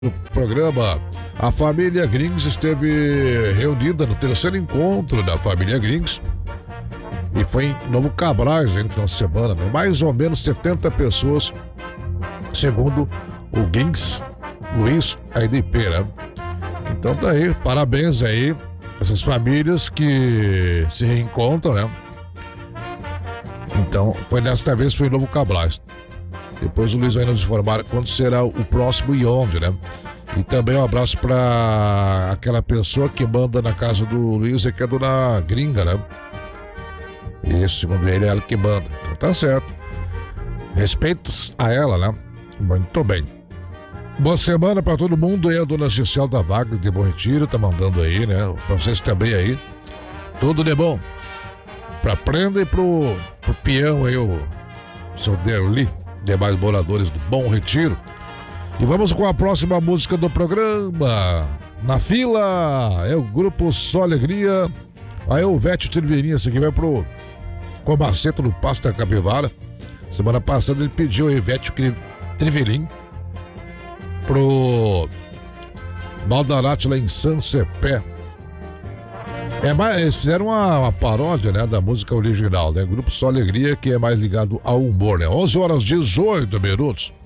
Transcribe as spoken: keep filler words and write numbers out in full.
No programa, a família Grings esteve reunida no terceiro encontro da família Grings e foi em Novo Cabrais aí no final de semana, né? Mais ou menos setenta pessoas, segundo o Grings Luiz A D P, né? Então tá aí, parabéns aí essas famílias que se reencontram, né? Então, foi desta vez, foi em Novo Cabrais. Depois o Luiz vai nos informar quando será o próximo e onde, né? E também um abraço para aquela pessoa que manda na casa do Luiz, que é a dona Gringa, né? Isso, segundo ele, é ela que manda. Então tá certo. Respeitos a ela, né? Muito bem. Boa semana para todo mundo aí, a dona Gisela da Vaga de Bom Retiro tá mandando aí, né? Para vocês também aí. Tudo de bom. Pra Prenda e pro, pro peão aí, o seu Derli. Demais moradores do Bom Retiro. E vamos com a próxima música do programa. Na fila é o grupo Só Alegria. Aí o Vete Triveirinha, esse aqui vai pro Comaceto no Passo da Capivara. Semana passada ele pediu o Vete Triveirinha pro Maldarate lá em São Cepé. É, mas eles fizeram uma, uma paródia, né, da música original, né? Grupo Só Alegria, que é mais ligado ao humor, né? onze horas e dezoito minutos.